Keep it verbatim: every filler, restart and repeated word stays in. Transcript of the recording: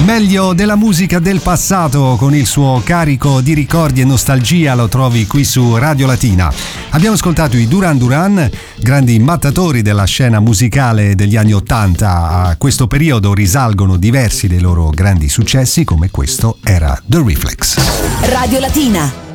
Meglio della musica del passato con il suo carico di ricordi e nostalgia lo trovi qui su Radio Latina. Abbiamo ascoltato i Duran Duran, grandi mattatori della scena musicale degli anni Ottanta. A questo periodo risalgono diversi dei loro grandi successi, come questo era The Reflex. Radio Latina.